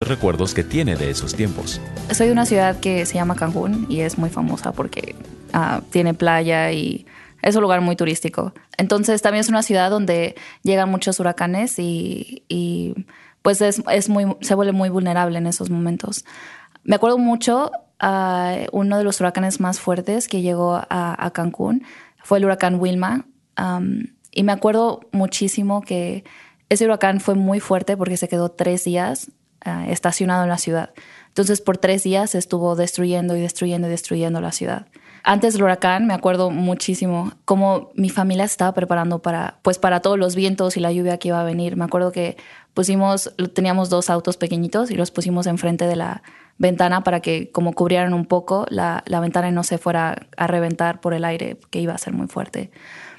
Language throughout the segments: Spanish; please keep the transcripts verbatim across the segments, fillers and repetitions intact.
recuerdos que tiene de esos tiempos. Soy de una ciudad que se llama Cancún y es muy famosa porque uh, tiene playa y es un lugar muy turístico. Entonces también es una ciudad donde llegan muchos huracanes y, y pues es, es muy, se vuelve muy vulnerable en esos momentos. Me acuerdo mucho, uh, uno de los huracanes más fuertes que llegó a, a Cancún fue el huracán Wilma. Um, y me acuerdo muchísimo que ese huracán fue muy fuerte porque se quedó tres días uh, estacionado en la ciudad. Entonces por tres días estuvo destruyendo y destruyendo y destruyendo la ciudad. Antes del huracán me acuerdo muchísimo cómo mi familia se estaba preparando para, pues, para todos los vientos y la lluvia que iba a venir. Me acuerdo que pusimos, teníamos dos autos pequeñitos y los pusimos enfrente de la ventana para que como cubrieran un poco la, la ventana y no se fuera a reventar por el aire, que iba a ser muy fuerte.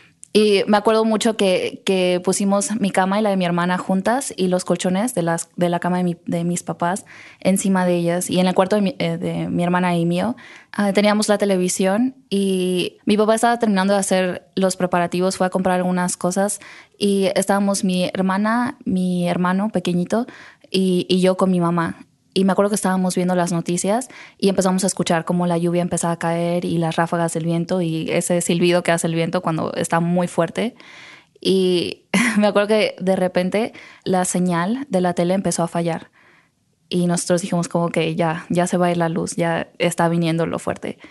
Y me acuerdo mucho que, que pusimos mi cama y la de mi hermana juntas y los colchones de, las, de la cama de, mi, de mis papás encima de ellas. Y en el cuarto de mi, eh, de mi hermana y mío uh, teníamos la televisión y mi papá estaba terminando de hacer los preparativos, fue a comprar algunas cosas y estábamos mi hermana, mi hermano pequeñito y, y yo con mi mamá. Y me acuerdo que estábamos viendo las noticias y empezamos a escuchar cómo la lluvia empezaba a caer y las ráfagas del viento y ese silbido que hace el viento cuando está muy fuerte. Y me acuerdo que de repente la señal de la tele empezó a fallar. Y nosotros dijimos como que ya, ya se va a ir la luz, ya está viniendo lo fuerte.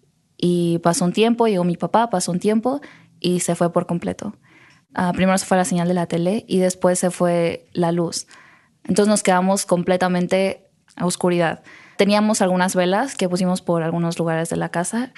Y pasó un tiempo, llegó mi papá, pasó un tiempo y se fue por completo. Uh, primero se fue la señal de la tele y después se fue la luz. Entonces nos quedamos completamente a oscuridad. Teníamos algunas velas que pusimos por algunos lugares de la casa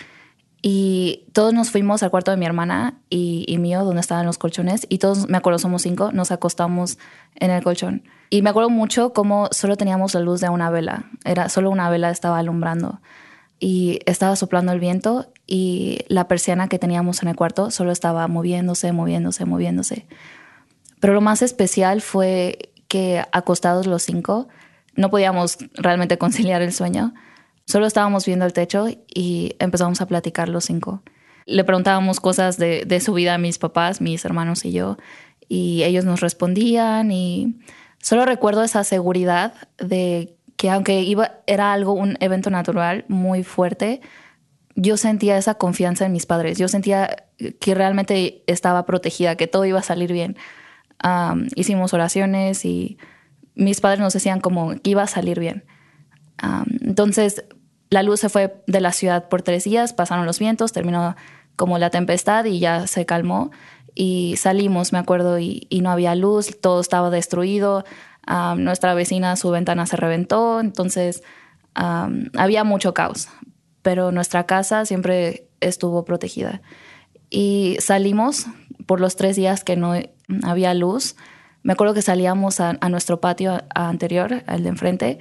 y todos nos fuimos al cuarto de mi hermana y, y mío, donde estaban los colchones, y todos, me acuerdo, somos cinco, nos acostamos en el colchón. Y me acuerdo mucho cómo solo teníamos la luz de una vela. Era solo una vela estaba alumbrando y estaba soplando el viento y la persiana que teníamos en el cuarto solo estaba moviéndose, moviéndose, moviéndose. Pero lo más especial fue que acostados los cinco no podíamos realmente conciliar el sueño. Solo estábamos viendo el techo y empezamos a platicar los cinco. Le preguntábamos cosas de, de su vida a mis papás, mis hermanos y yo, y ellos nos respondían. Y solo recuerdo esa seguridad de que aunque iba, era algo, un evento natural muy fuerte, yo sentía esa confianza en mis padres. Yo sentía que realmente estaba protegida, que todo iba a salir bien. Um, hicimos oraciones y mis padres nos decían como que iba a salir bien. Um, entonces, la luz se fue de la ciudad por tres días, pasaron los vientos, terminó como la tempestad y ya se calmó. Y salimos, me acuerdo, y, y no había luz, todo estaba destruido. Um, nuestra vecina, su ventana se reventó, entonces um, había mucho caos. Pero nuestra casa siempre estuvo protegida. Y salimos por los tres días que no había luz. Me acuerdo que salíamos a, a nuestro patio a, anterior, al de enfrente,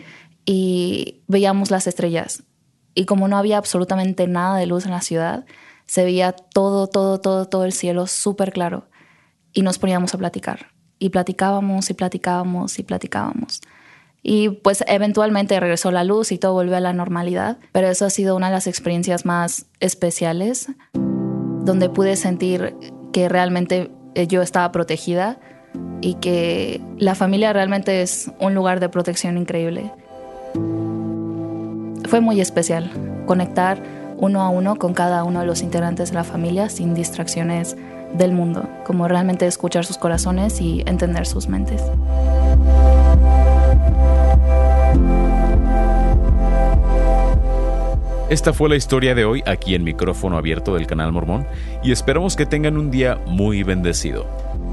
y veíamos las estrellas. Y como no había absolutamente nada de luz en la ciudad, se veía todo, todo, todo, todo el cielo súper claro. Y nos poníamos a platicar. Y platicábamos y platicábamos y platicábamos. Y pues eventualmente regresó la luz y todo volvió a la normalidad. Pero eso ha sido una de las experiencias más especiales, donde pude sentir que realmente yo estaba protegida y que la familia realmente es un lugar de protección increíble. Fue muy especial conectar uno a uno con cada uno de los integrantes de la familia sin distracciones del mundo, como realmente escuchar sus corazones y entender sus mentes. Esta fue la historia de hoy aquí en Micrófono Abierto del Canal Mormón y esperamos que tengan un día muy bendecido.